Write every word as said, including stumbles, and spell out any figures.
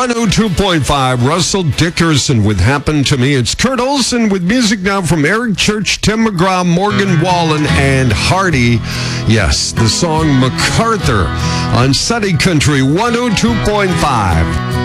one oh two point five, Russell Dickerson with Happened to Me. It's Kurt Olson with music now from Eric Church, Tim McGraw, Morgan Wallen, and Hardy. Yes, the song MacArthur on Sunny Country one oh two point five.